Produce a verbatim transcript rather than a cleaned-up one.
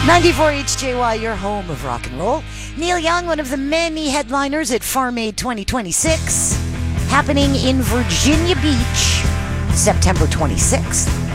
ninety-four H J Y, your home of rock and roll. Neil Young, one of the many headliners at Farm Aid twenty twenty-six, happening in Virginia Beach, September twenty-sixth.